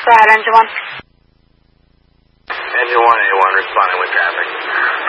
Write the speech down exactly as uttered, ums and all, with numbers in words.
Go ahead, engine one. Engine one, A one, responding with traffic.